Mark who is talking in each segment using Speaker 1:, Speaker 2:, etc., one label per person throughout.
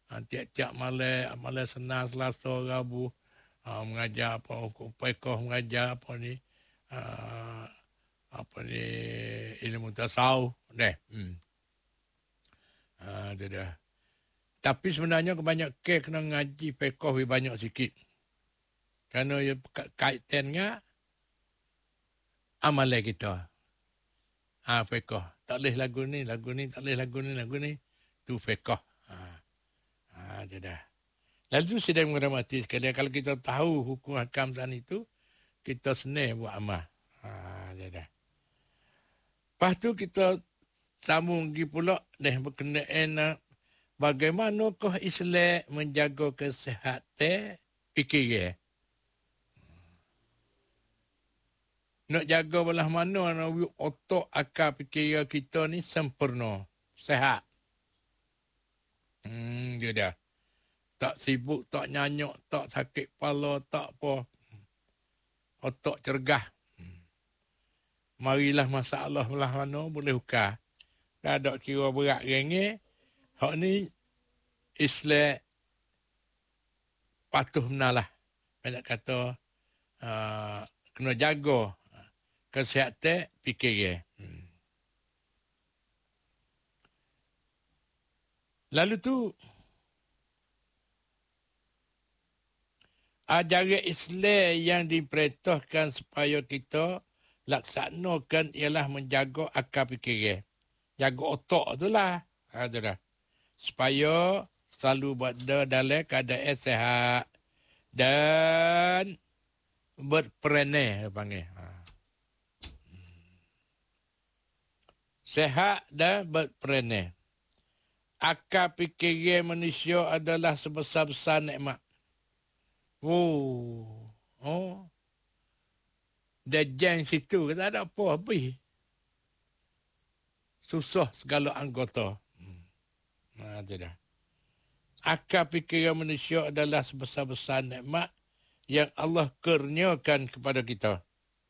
Speaker 1: Tiap-tiap malam Senin, Selasa, Rabu, mengajar apa, pekoh mengajar apa ni, apa ni, ilmu tasawuf. Itu dah. Tapi sebenarnya kebanyakan kena ngaji pekoh lebih banyak sikit. Kerana ia kaitan dengan amalan kita. Fiqh. Tak boleh lagu ni, tak boleh lagu ni. Tu fiqh. Dia dah. Lalu tu sedang menghormati sekali. Kalau kita tahu hukum hakam sana itu, kita senang buat amal. Dia dah. Lepas tu kita sambung lagi pula berkenaan bagaimanakah Islam menjaga kesihatan fikiran. Nak jaga belah mana otak akal fikiran kita ni sempurna, sehat. Dia dah. Tak sibuk, tak nyanyuk, tak sakit kepala, tak apa. Otak cergah. Marilah masalah belah mana boleh ukar. Tak ada kira berat ringan. Hak ni Islam patuh benalah. Nak kata kena jaga kesihatan fikiran. Lalu tu ajaran Islam yang diperintahkan supaya kita laksanakan ialah menjaga akal fikiran. Jaga otak tu lah. Tu dah. Supaya selalu berada dalam keadaan sehat dan berperanai panggil. Sehat dan berperanai. Akal fikiran manusia adalah sebesar-besar nikmat. Dajjal situ tak ada apa habis. Susah segala anggota. Itu dah. Akal fikiran manusia adalah sebesar-besar nikmat yang Allah kurniakan kepada kita.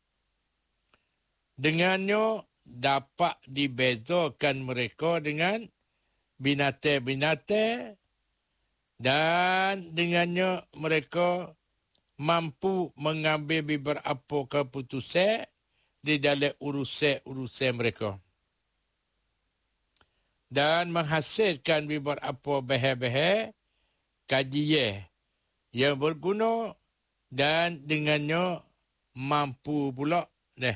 Speaker 1: Dengannya dapat dibezakan mereka dengan binatang-binatang dan dengannya mereka mampu mengambil beberapa keputusan di dalam urusan mereka dan menghasilkan beberapa bahan-bahan kajian yang berguna dan dengannya mampu pula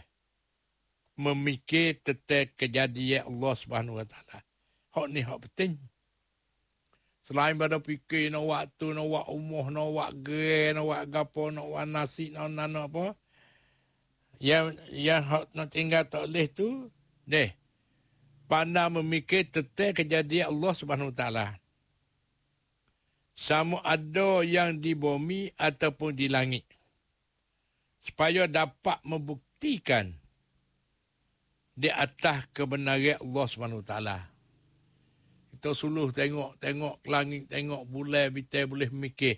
Speaker 1: memikir tentang kejadian Allah Subhanahu Wa Taala. Hak ni hak penting. Selain pada fikir nak waktu, nak buat umur, nak buat gerai, nak buat gapo, nak buat nasi, nak apa. Yang hak nak tinggal tak boleh tu, pandai memikir tentang kejadian Allah Subhanahu Wa Taala. Sama ada yang di bumi ataupun di langit. Supaya dapat membuktikan di atas kebenaran Allah Subhanahu Wa Taala. Kita suluh tengok ke langit, tengok bulan, bintang boleh mikir.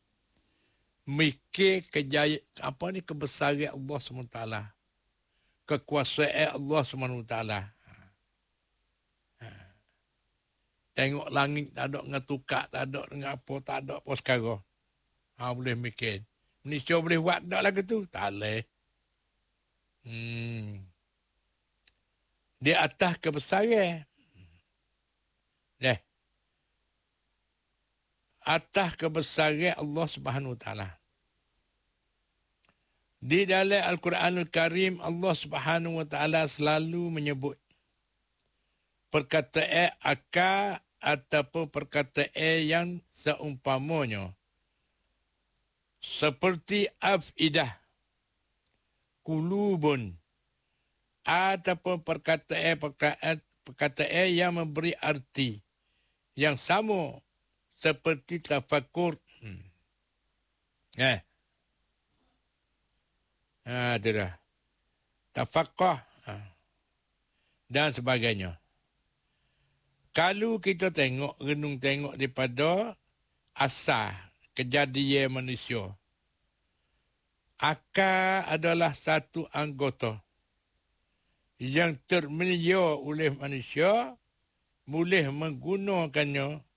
Speaker 1: Mikir kebesaran Allah SWT. Kekuasaan Allah SWT. Tengok langit tak ada dengan tukar, tak ada dengan apa, tak ada apa sekarang. Boleh mikir. Manusia boleh buat tak lagu tu? Tak boleh. Di atas kebesaran. Atas kebesaran Allah Subhanahu Wa Taala. Di dalam Al-Quranul Karim, Allah Subhanahu Wa Taala selalu menyebut perkataan akal ataupun perkataan yang seumpamanya. Seperti afidah, kulubun, ataupun perkataan yang memberi arti yang sama seperti tafakur. Itu dah. Tafaqah dan sebagainya. Kalau kita renung tengok daripada asal kejadian manusia, akal adalah satu anggota yang termedia oleh manusia boleh menggunakannya